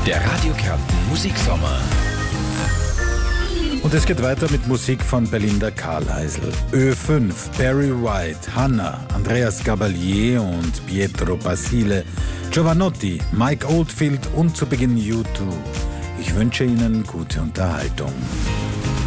Der Radio Kärnten Musiksommer. Und es geht weiter mit Musik von Belinda Carlisle. Ö5, Barry White, Hannah, Andreas Gabalier und Pietro Basile, Giovanotti, Mike Oldfield und zu Beginn U2. Ich wünsche Ihnen gute Unterhaltung.